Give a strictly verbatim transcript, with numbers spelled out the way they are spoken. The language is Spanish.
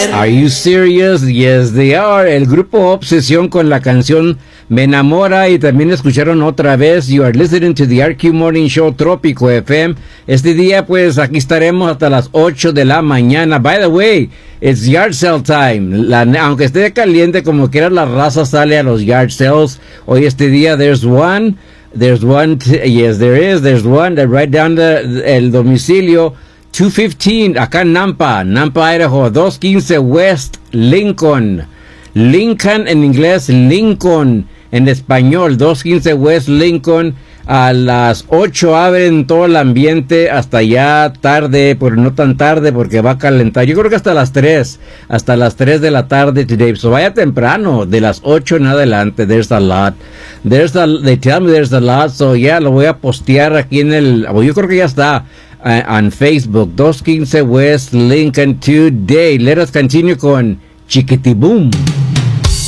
Are you serious? Yes, they are. El grupo Obsesión con la canción Me Enamora, y también escucharon otra vez You Are Listening to the R Q Morning Show Trópico F M. Este día pues aquí estaremos hasta las ocho de la mañana. By the way, it's yard sale time. La, aunque esté caliente como quiera, la raza sale a los yard sales. Hoy este día there's one, there's one, t- yes there is, there's one that right down the, el domicilio two fifteen, acá en Nampa, Nampa, Idaho, dos quince West Lincoln. Lincoln en inglés, Lincoln en español, dos quince West Lincoln. A las ocho abren todo el ambiente hasta ya tarde, pero no tan tarde porque va a calentar. Yo creo que hasta las tres, hasta las tres de la tarde today. So vaya temprano, de las ocho en adelante. There's a lot. There's a, they tell me there's a lot. So ya yeah, lo voy a postear aquí en el, oh, yo creo que ya está uh, on Facebook. dos quince West Lincoln today. Let us continue con Chiquitiboom.